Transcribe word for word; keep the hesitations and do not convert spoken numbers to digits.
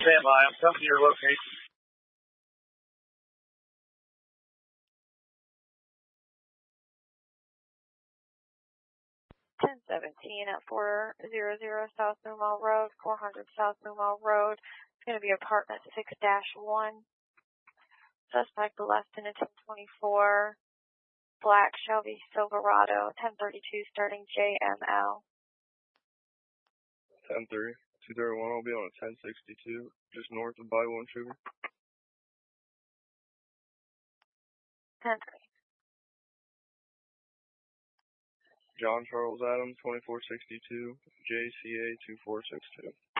Stand by. I'm coming to your location. ten seventeen at four hundred South Moonmile Road, four hundred South Moonmile Road. It's going to be apartment six dash one. Suspect left in a ten twenty-four. Black Shelby Silverado, ten thirty-two starting J M L. ten three, two thirty-one, I'll be on a ten sixty-two, just north of By One Sugar. ten three. John Charles Adams, twenty-four sixty-two, J C A two four six two.